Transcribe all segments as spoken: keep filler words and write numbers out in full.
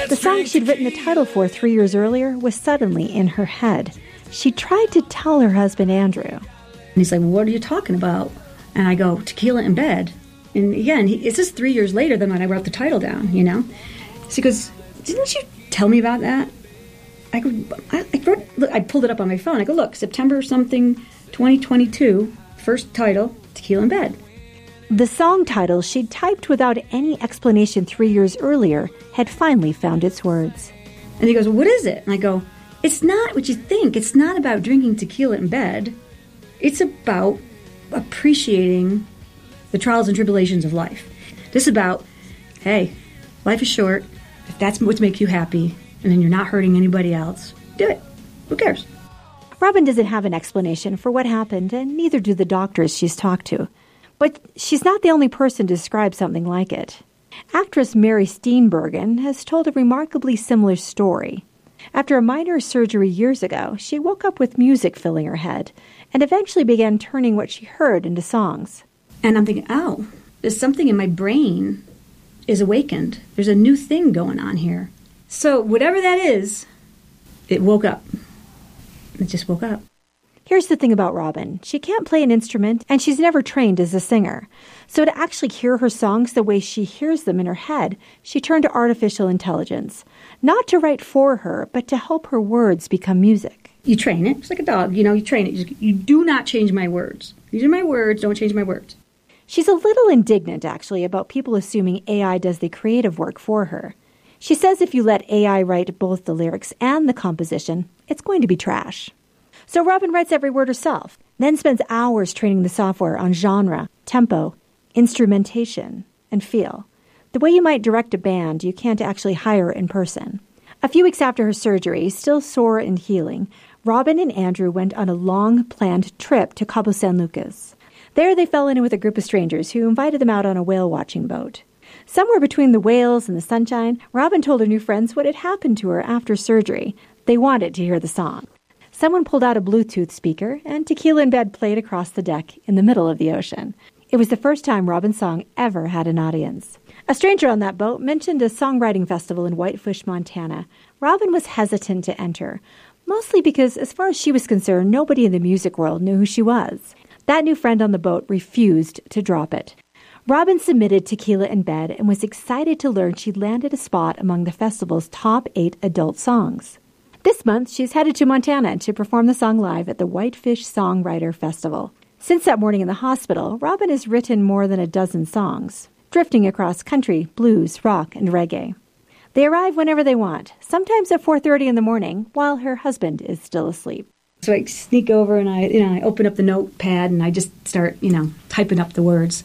The song she'd written the title for three years earlier was suddenly in her head. She tried to tell her husband, Andrew. And he's like, well, what are you talking about? And I go, Tequila in Bed. And again, he, it's just three years later than when I wrote the title down, you know? So he goes, didn't you tell me about that? I go, I, I, wrote, look, I pulled it up on my phone. I go, look, September something, twenty twenty-two, first title, Tequila in Bed. The song title she'd typed without any explanation three years earlier had finally found its words. And he goes, well, what is it? And I go, it's not what you think. It's not about drinking tequila in bed. It's about appreciating the trials and tribulations of life. This is about, hey, life is short. If that's what makes you happy, and then you're not hurting anybody else, do it. Who cares? Robin doesn't have an explanation for what happened, and neither do the doctors she's talked to. But she's not the only person to describe something like it. Actress Mary Steenburgen has told a remarkably similar story. After a minor surgery years ago, she woke up with music filling her head and eventually began turning what she heard into songs. And I'm thinking, oh, there's something in my brain is awakened. There's a new thing going on here. So whatever that is, it woke up. It just woke up. Here's the thing about Robin. She can't play an instrument, and she's never trained as a singer. So to actually hear her songs the way she hears them in her head, she turned to artificial intelligence. Not to write for her, but to help her words become music. You train it. It's like a dog. You know, you train it. You, you do not change my words. These are my words. Don't change my words. She's a little indignant, actually, about people assuming A I does the creative work for her. She says if you let A I write both the lyrics and the composition, it's going to be trash. So Robin writes every word herself, then spends hours training the software on genre, tempo, instrumentation, and feel. The way you might direct a band you can't actually hire in person. A few weeks after her surgery, still sore and healing, Robin and Andrew went on a long-planned trip to Cabo San Lucas. There they fell in with a group of strangers who invited them out on a whale-watching boat. Somewhere between the whales and the sunshine, Robin told her new friends what had happened to her after surgery. They wanted to hear the song. Someone pulled out a Bluetooth speaker, and Tequila in Bed played across the deck in the middle of the ocean. It was the first time Robin's song ever had an audience. A stranger on that boat mentioned a songwriting festival in Whitefish, Montana. Robin was hesitant to enter, mostly because, as far as she was concerned, nobody in the music world knew who she was. That new friend on the boat refused to drop it. Robin submitted Tequila in Bed and was excited to learn she'd landed a spot among the festival's top eight adult songs. This month, she's headed to Montana to perform the song live at the Whitefish Songwriter Festival. Since that morning in the hospital, Robin has written more than a dozen songs, drifting across country, blues, rock, and reggae. They arrive whenever they want, sometimes at four thirty in the morning, while her husband is still asleep. So I sneak over and I, you know, I open up the notepad and I just start, you know, typing up the words.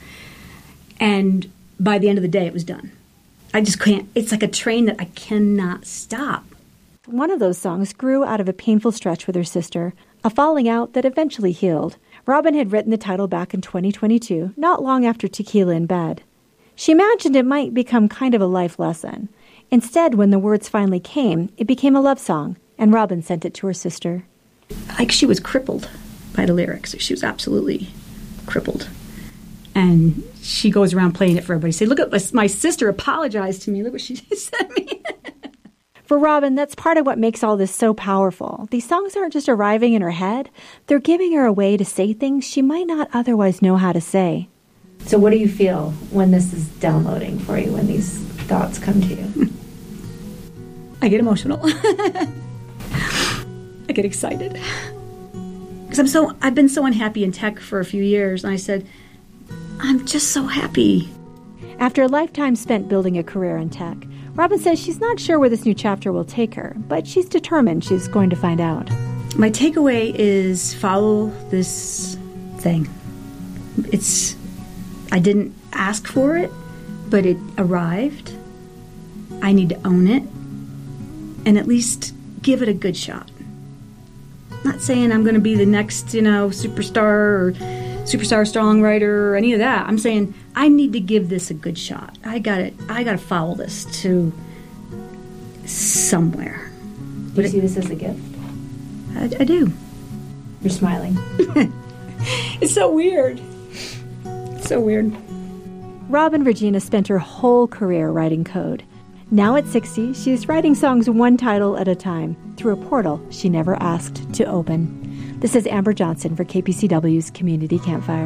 And by the end of the day, it was done. I just can't. It's like a train that I cannot stop. One of those songs grew out of a painful stretch with her sister, a falling out that eventually healed. Robin had written the title back in twenty twenty-two, not long after Tequila in Bed. She imagined it might become kind of a life lesson. Instead, when the words finally came, it became a love song, and Robin sent it to her sister. Like she was crippled by the lyrics. She was absolutely crippled. And she goes around playing it for everybody. Say, look at my sister apologized to me. Look what she sent me. For Robin, that's part of what makes all this so powerful. These songs aren't just arriving in her head. They're giving her a way to say things she might not otherwise know how to say. So what do you feel when this is downloading for you, when these thoughts come to you? I get emotional. I get excited. Because I'm so, I've been so unhappy in tech for a few years, and I said, I'm just so happy. After a lifetime spent building a career in tech, Robin says she's not sure where this new chapter will take her, but she's determined she's going to find out. My takeaway is follow this thing. It's, I didn't ask for it, but it arrived. I need to own it and at least give it a good shot. Not saying I'm going to be the next, you know, superstar or superstar songwriter or any of that. I'm saying I need to give this a good shot. I got to I got to follow this to somewhere. Do you see this as a gift? I, I do. You're smiling. It's so weird. It's so weird. Robin Regina spent her whole career writing code. Now at sixty, she's writing songs one title at a time through a portal she never asked to open. This is Amber Johnson for K P C W's Community Campfire.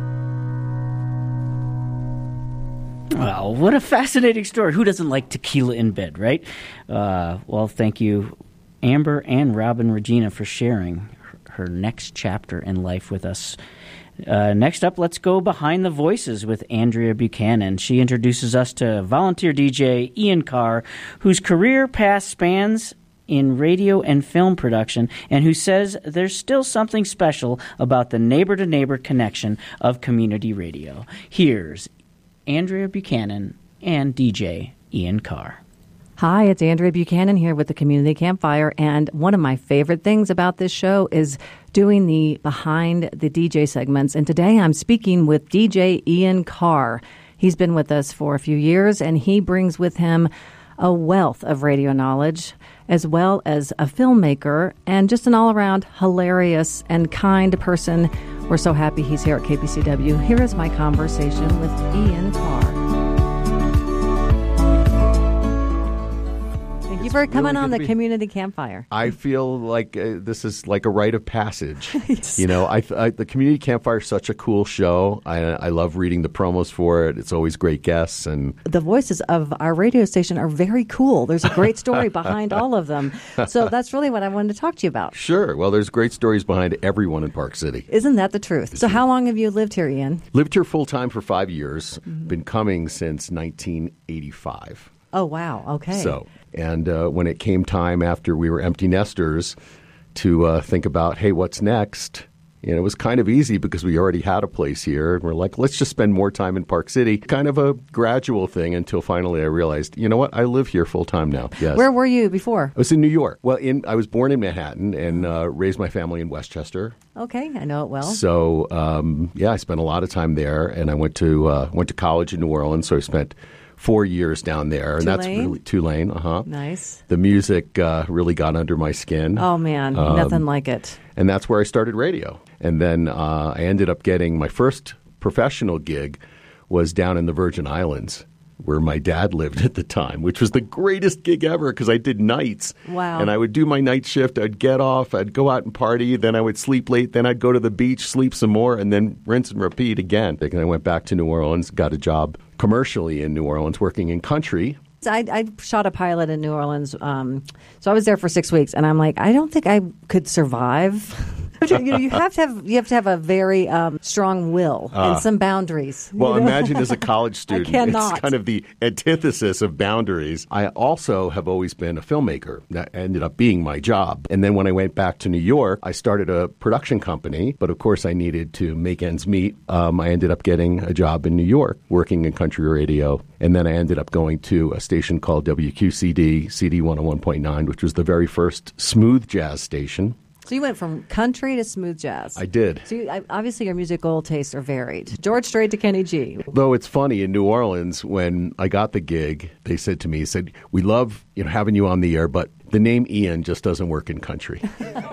Well, what a fascinating story. Who doesn't like tequila in bed, right? Uh, well, thank you, Amber and Robin Regina, for sharing her next chapter in life with us. Uh, next up, let's go behind the voices with Andrea Buchanan. She introduces us to volunteer D J Ian Carr, whose career path spans in radio and film production, and who says there's still something special about the neighbor-to-neighbor connection of community radio. Here's Andrea Buchanan and D J Ian Carr. Hi, it's Andrea Buchanan here with the Community Campfire, and one of my favorite things about this show is doing the behind the D J segments, and today I'm speaking with D J Ian Carr. He's been with us for a few years, and he brings with him a wealth of radio knowledge, as well as a filmmaker, and just an all-around hilarious and kind person. We're so happy he's here at K P C W. Here is my conversation with Ian Carr. Thank you for coming really on the be, Community Campfire. I feel like uh, this is like a rite of passage. Yes. You know, I, I, the Community Campfire is such a cool show. I, I love reading the promos for it. It's always great guests. And the voices of our radio station are very cool. There's a great story behind all of them. So that's really what I wanted to talk to you about. Sure. Well, there's great stories behind everyone in Park City. Isn't that the truth? So how long have you lived here, Ian? Lived here full-time for five years. Mm-hmm. Been coming since nineteen eighty-five. Oh, wow. Okay. So, and uh, when it came time after we were empty nesters to uh, think about, hey, what's next? You know, it was kind of easy because we already had a place here. And we're like, let's just spend more time in Park City. Kind of a gradual thing until finally I realized, you know what? I live here full time now. Yes. Where were you before? I was in New York. Well, in I was born in Manhattan and uh, raised my family in Westchester. Okay, I know it well. So, um, yeah, I spent a lot of time there. And I went to uh, went to college in New Orleans. So I spent four years down there, and Tulane? that's really Tulane. Uh huh. Nice. The music uh, really got under my skin. Oh man, um, nothing like it. And that's where I started radio. And then uh, I ended up getting my first professional gig was down in the Virgin Islands, where my dad lived at the time, which was the greatest gig ever because I did nights. Wow. And I would do my night shift. I'd get off. I'd go out and party. Then I would sleep late. Then I'd go to the beach, sleep some more, and then rinse and repeat again. And I went back to New Orleans, got a job commercially in New Orleans, working in country. I, I shot a pilot in New Orleans, um, so I was there for six weeks, and I'm like, I don't think I could survive. you, know, you have to have you have to have a very um, strong will uh, and some boundaries. Well, you know? imagine as a college student, I cannot. It's kind of the antithesis of boundaries. I also have always been a filmmaker. That ended up being my job. And then when I went back to New York, I started a production company. But of course, I needed to make ends meet. Um, I ended up getting a job in New York, working in country radio. And then I ended up going to a station called W Q C D, C D one oh one point nine, which was the very first smooth jazz station. So you went from country to smooth jazz. I did. So you, I, obviously your musical tastes are varied. George Strait to Kenny G. Though it's funny, in New Orleans, when I got the gig, they said to me, said, we love you know having you on the air, but the name Ian just doesn't work in country.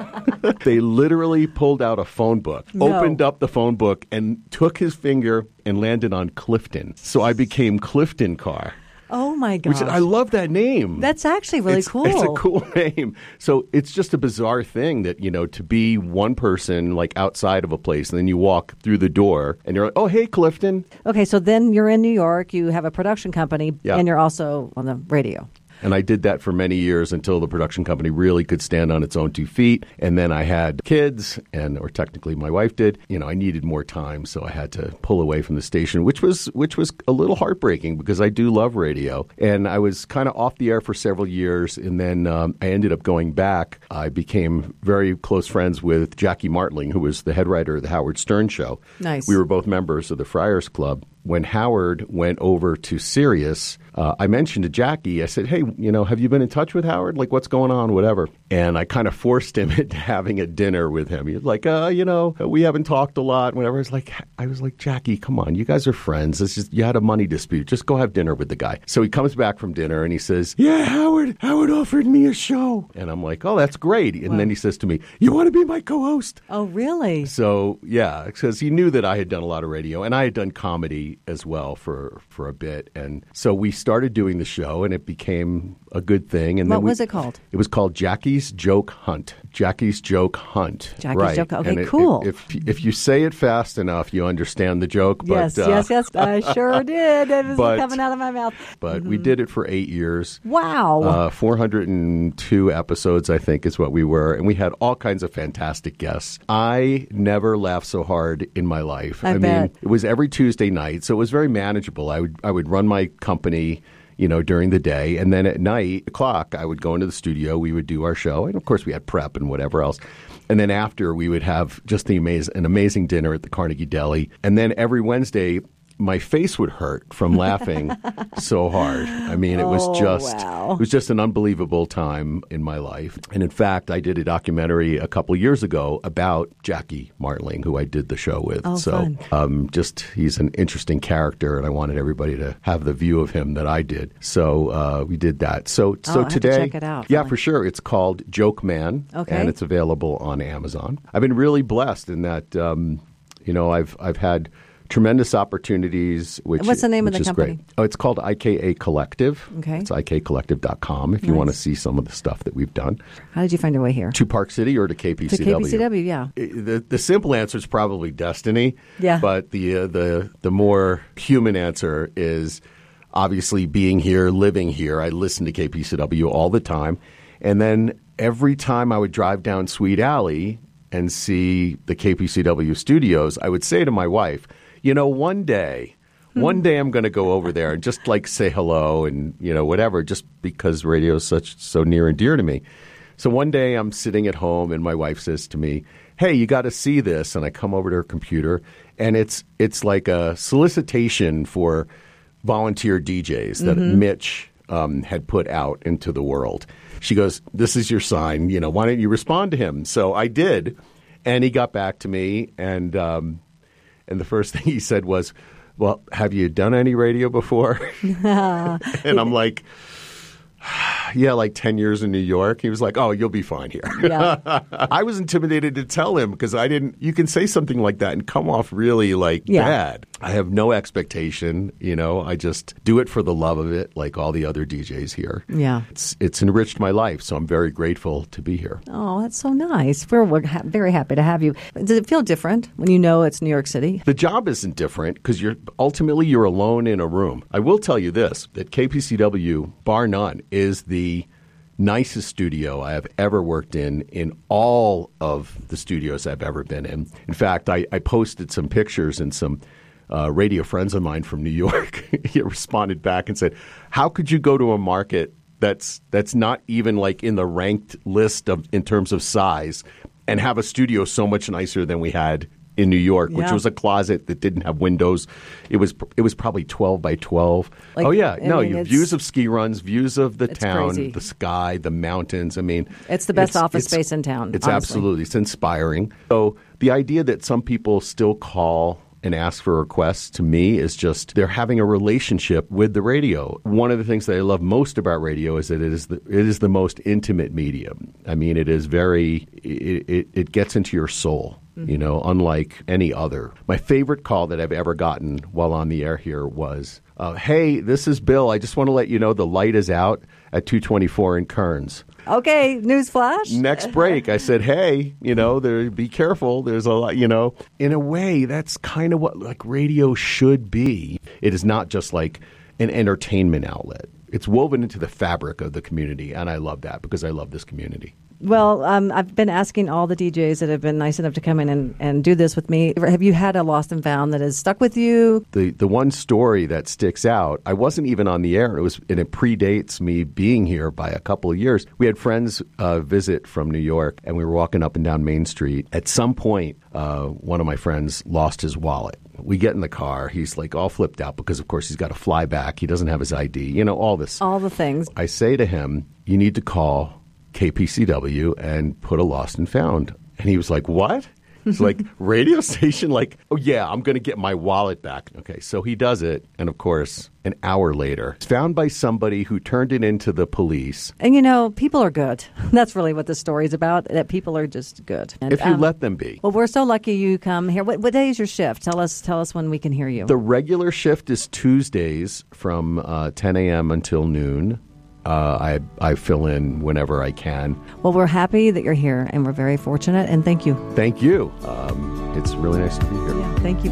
They literally pulled out a phone book, no. opened up the phone book, and took his finger and landed on Clifton. So I became Clifton Carr. Oh, my gosh. Which, I love that name. That's actually really it's, cool. It's a cool name. So it's just a bizarre thing that, you know, to be one person like outside of a place and then you walk through the door and you're like, oh, hey, Clifton. Okay, so then you're in New York, you have a production company, yeah. and you're also on the radio. And I did that for many years until the production company really could stand on its own two feet. And then I had kids, and or technically my wife did. You know, I needed more time, so I had to pull away from the station, which was which was a little heartbreaking because I do love radio. And I was kind of off the air for several years, and then um, I ended up going back. I became very close friends with Jackie Martling, who was the head writer of the Howard Stern Show. Nice. We were both members of the Friars Club. When Howard went over to Sirius, uh, I mentioned to Jackie, I said, hey, you know, have you been in touch with Howard? Like, what's going on, whatever. And I kind of forced him into having a dinner with him. He was like, uh, you know, we haven't talked a lot, whatever. I was like, I was like, Jackie, come on, you guys are friends. It's just, you had a money dispute. Just go have dinner with the guy. So he comes back from dinner and he says, yeah, Howard, Howard offered me a show. And I'm like, oh, that's great. And wow. then he says to me, you want to be my co-host? Oh, really? So, yeah, because he knew that I had done a lot of radio and I had done comedy Delhi as well for, for a bit. And so we started doing the show, and it became a good thing. And What then we, was it called? It was called Jackie's Joke Hunt. Jackie's Joke Hunt. Jackie's right. Joke Hunt. Okay, And it- cool. If, if you say it fast enough, you understand the joke. But, yes, uh, yes, yes. I sure did. It was but- coming out of my mouth. But we did it for eight years. Wow. Uh, four hundred two episodes, I think, is what we were. And we had all kinds of fantastic guests. I never laughed so hard in my life. I mean, bet. it was every Tuesday night, so it was very manageable. I would I would run my company, you know, during the day. And then at night, o'clock, I would go into the studio. We would do our show. And, of course, we had prep and whatever else. And then after, we would have just the amaz- an amazing dinner at the Carnegie Deli. And then every Wednesday, my face would hurt from laughing so hard. I mean, it was Oh, just wow. it was just an unbelievable time in my life. And in fact, I did a documentary a couple of years ago about Jackie Martling, who I did the show with. Oh, so fun. um, just he's an interesting character, and I wanted everybody to have the view of him that I did. So uh, we did that. So so I'll have to today, check it out. yeah, Fine. for sure. It's called Joke Man, Okay. and it's available on Amazon. I've been really blessed in that. Um, you know, I've I've had tremendous opportunities. Which What's the name of which the is company? Great. Oh, it's called I K A Collective. Okay. It's I K collective dot com if you Nice. want to see some of the stuff that we've done. How did you find your way here? To Park City or to K P C To W? K P C W, yeah. The, the simple answer is probably destiny. Yeah. But the, uh, the, the more human answer is obviously being here, living here. I listen to K P C W all the time. And then every time I would drive down Sweet Alley and see the K P C W studios, I would say to my wife, you know, one day, one day I'm going to go over there and just like say hello and, you know, whatever, just because radio is such so near and dear to me. So one day I'm sitting at home and my wife says to me, hey, you got to see this. And I come over to her computer and it's it's like a solicitation for volunteer D Js that Mitch um, had put out into the world. She goes, this is your sign. You know, why don't you respond to him? So I did. And he got back to me. And um, and the first thing he said was, well, have you done any radio before? And I'm like, yeah, like ten years in New York. He was like, oh, you'll be fine here. Yeah. I was intimidated to tell him because I didn't, you can say something like that and come off really like Yeah. bad. I have no expectation, you know, I just do it for the love of it, like all the other D Js here. Yeah. It's, it's enriched my life, so I'm very grateful to be here. Oh, that's so nice. We're, we're ha- very happy to have you. Does it feel different when you know it's New York City? The job isn't different because you're ultimately you're alone in a room. I will tell you this, that K P C W, bar none, is the nicest studio I have ever worked in in all of the studios I've ever been in. In fact, I, I posted some pictures and some uh, radio friends of mine from New York he responded back and said, how could you go to a market that's that's not even like in the ranked list of in terms of size and have a studio so much nicer than we had in New York, which Yeah. was a closet that didn't have windows. It was it was probably twelve by twelve. Like, oh yeah, I no, mean, you it's- views of ski runs, views of the It's town, crazy. the sky, the mountains. I mean, It's the best office it's- space in town, It's honestly. absolutely it's inspiring. So the idea that some people still call and ask for requests to me is just they're having a relationship with the radio. One of the things that I love most about radio is that it is the it is the most intimate medium. I mean, it is very it it, it gets into your soul. You know, unlike any other. My favorite call that I've ever gotten while on the air here was, uh, hey, this is Bill. I just want to let you know the light is out at two twenty-four in Kearns. Okay, newsflash. Next break, I said, hey, you know, there, be careful. There's a lot, you know. In a way, that's kind of what like radio should be. It is not just like an entertainment outlet. It's woven into the fabric of the community, and I love that because I love this community. Well, um, I've been asking all the D Js that have been nice enough to come in and, and do this with me. Have you had a lost and found that has stuck with you? The the one story that sticks out, I wasn't even on the air. It was and it predates me being here by a couple of years. We had friends uh, visit from New York, and we were walking up and down Main Street. At some point, uh, one of my friends lost his wallet. We get in the car. He's like all flipped out because, of course, he's got to fly back. He doesn't have his I D. You know, all this. All the things. I say to him, you need to call K P C W and put a lost and found. And he was like, what? It's like, radio station, like, oh, yeah, I'm going to get my wallet back. Okay, so he does it. And, of course, an hour later, it's found by somebody who turned it into the police. And, you know, people are good. That's really what this story is about, that people are just good. And, if you um, let them be. Well, we're so lucky you come here. What, what day is your shift? Tell us Tell us when we can hear you. The regular shift is Tuesdays from uh, ten a.m. until noon. Uh, I, I fill in whenever I can. Well, we're happy that you're here, and we're very fortunate, and thank you. Thank you. Um, it's really nice to be here. Yeah, thank you.